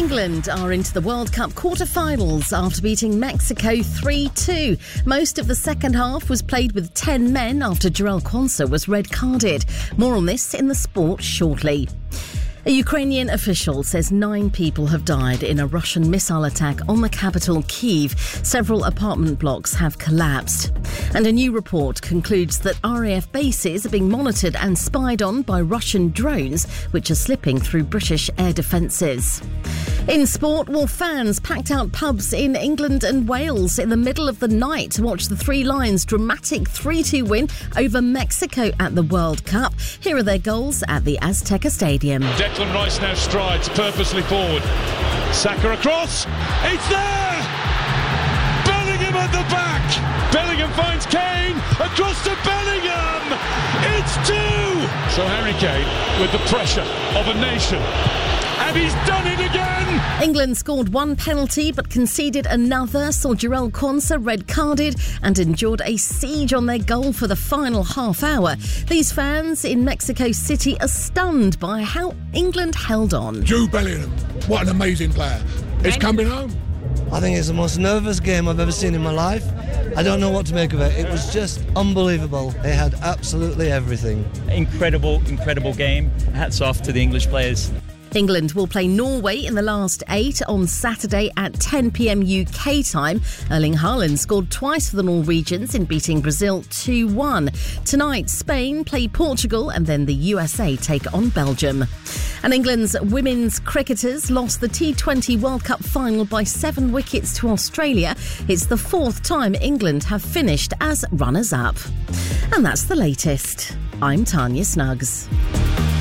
England are into the World Cup quarter-finals after beating Mexico 3-2. Most of the second half was played with 10 men after Jarell Quansah was red-carded. More on this in the sport shortly. A Ukrainian official says 9 people have died in a Russian missile attack on the capital, Kyiv. Several apartment blocks have collapsed. And a new report concludes that RAF bases are being monitored and spied on by Russian drones, which are slipping through British air defences. In sport, fans packed out pubs in England and Wales in the middle of the night to watch the Three Lions' dramatic 3-2 win over Mexico at the World Cup. Here are their goals at the Azteca Stadium. Declan Rice now strides purposely forward. Saka across. It's there! Bellingham at the back. Bellingham finds Kane. Across to Bellingham. It's 2! So Harry Kane with the pressure of a nation. And he's done it again! England scored 1 penalty but conceded another, saw Jarell Quansah red-carded and endured a siege on their goal for the final half hour. These fans in Mexico City are stunned by how England held on. Jude Bellingham, what an amazing player. He's coming home. I think it's the most nervous game I've ever seen in my life. I don't know what to make of it. It was just unbelievable. They had absolutely everything. Incredible game. Hats off to the English players. England will play Norway in the last 8 on Saturday at 10 p.m. UK time. Erling Haaland scored twice for the Norwegians in beating Brazil 2-1. Tonight, Spain play Portugal and then the USA take on Belgium. And England's women's cricketers lost the T20 World Cup final by 7 wickets to Australia. It's the 4th time England have finished as runners-up. And that's the latest. I'm Tanya Snuggs.